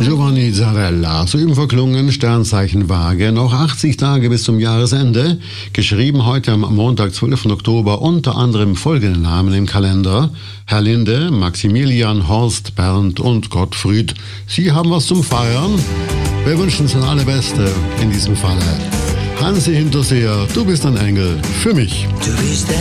Giovanni Zarella, soeben verklungen, Sternzeichen Waage, noch 80 Tage bis zum Jahresende. Geschrieben heute am Montag, 12. Oktober, unter anderem folgende Namen im Kalender: Herr Linde, Maximilian, Horst, Bernd und Gottfried. Sie haben was zum Feiern. Wir wünschen uns das Allerbeste in diesem Falle. Hansi Hinterseher, du bist ein Engel für mich. Du bist